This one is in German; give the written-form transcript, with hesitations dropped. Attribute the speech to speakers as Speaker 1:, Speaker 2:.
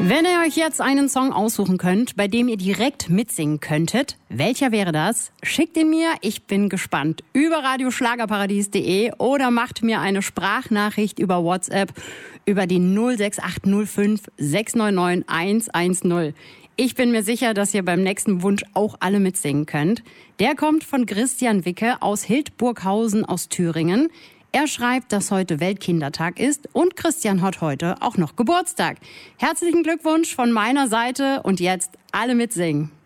Speaker 1: Wenn ihr euch jetzt einen Song aussuchen könnt, bei dem ihr direkt mitsingen könntet, welcher wäre das? Schickt ihn mir, ich bin gespannt, über radioschlagerparadies.de oder macht mir eine Sprachnachricht über WhatsApp über die 06805 699 110. Ich bin mir sicher, dass ihr beim nächsten Wunsch auch alle mitsingen könnt. Der kommt von Christian Wicke aus Hildburghausen aus Thüringen. Er schreibt, dass heute Weltkindertag ist und Christian hat heute auch noch Geburtstag. Herzlichen Glückwunsch von meiner Seite und jetzt alle mitsingen.